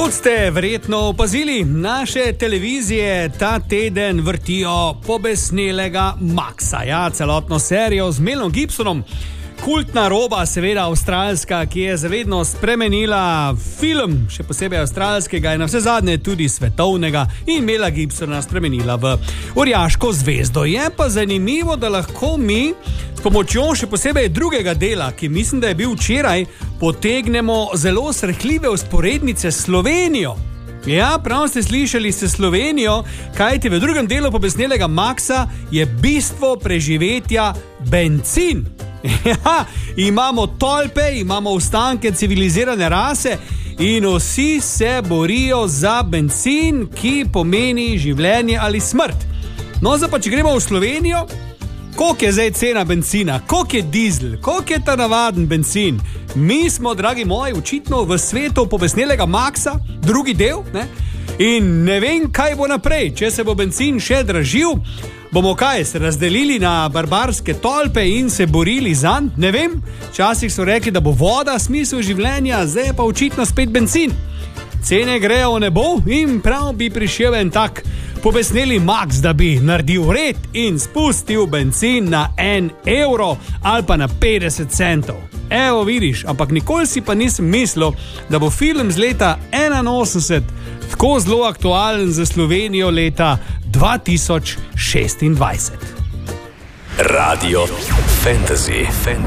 Kot ste verjetno opazili, naše televizije ta teden vrtijo pobesnelega Maxa. Ja, celotno serijo z Melom Gibsonom. Kultna roba, seveda avstralska, ki je zavedno spremenila film, še posebej avstralskega in na vse zadnje tudi svetovnega, in Mela Gibsona spremenila v orjaško zvezdo. Je pa zanimivo, da lahko mi s pomočjo še posebej drugega dela, ki mislim, da je bil včeraj, potegnemo zelo srhljive usporednice s Slovenijo. Ja, prav ste slišali se Slovenijo, kajti v drugem delu pobesnelega Maxa je bistvo preživetja bencin. Ja, imamo tolpe, imamo ostanke civilizirane rase in vsi se borijo za bencin, ki pomeni življenje ali smrt. No, zdaj pa, če gremo v Slovenijo, koliko je zdaj cena bencina, koliko je dizel, koliko je ta navaden bencin? Mi smo, dragi moji, očitno v svetu pobesnelega Maxa, drugi del, ne? In ne vem, kaj bo naprej, če se bo bencin še dražil. Bomo se razdelili na barbarske tolpe in se borili zanj? Ne vem, včasih so rekli, da bo voda smisel življenja, zdaj je pa očitno spet bencin. Cene grejo v nebo in prav bi prišel en tak pobesneli Max, da bi naredil red in spustil bencin na 1 evro ali pa na 50 centov. Evo vidiš, ampak nikoli si pa nisem mislil, da bo film z leta 81 tako zelo aktualen za Slovenijo leta 2026. Radio Fantasy.